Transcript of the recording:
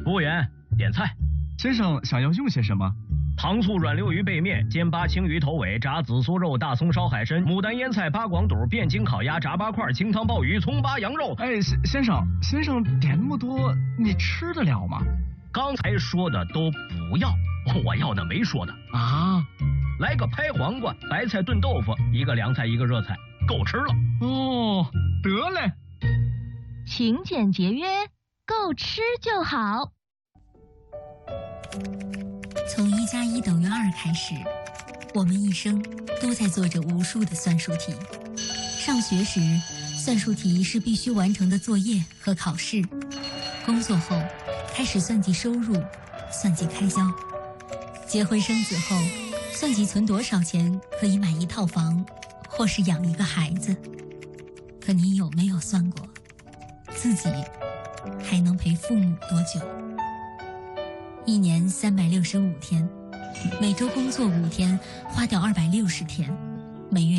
服务员，点菜。 先生想要用些什么？ 糖醋软溜鱼背面、煎八青鱼头尾、炸紫苏肉、大葱烧海参、牡丹腌菜、八广肚、汴京烤鸭、炸八块、清汤鲍鱼、葱八羊肉。 哎，先生点那么多，你吃得了吗？ 刚才说的都不要，我要的没说的啊。 来个拍黄瓜、白菜炖豆腐，一个凉菜一个热菜，够吃了。 哦，得嘞。 勤俭节约，够吃就好。 从1+1等于2开始，我们一生都在做着无数的算术题。上学时，算术题是必须完成的作业和考试；工作后，开始算计收入，算计开销；结婚生子后，算计存多少钱可以买一套房，或是养一个孩子。可你有没有算过，自己还能陪父母多久？1年365天，每周工作5天，花掉260天，每月